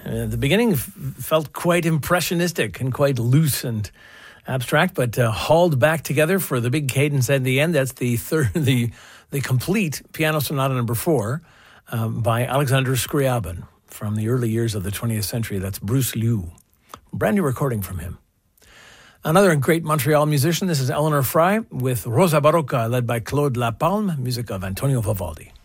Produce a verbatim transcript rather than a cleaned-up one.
Uh, the beginning f- felt quite impressionistic and quite loose and abstract, but uh, hauled back together for the big cadence at the end. That's the third, the the complete Piano Sonata Number Four um, by Alexander Scriabin from the early years of the twentieth century. That's Bruce Liu. Brand new recording from him. Another great Montreal musician. This is Eleanor Fry with Rosa Barocca, led by Claude Lapalme, music of Antonio Vivaldi.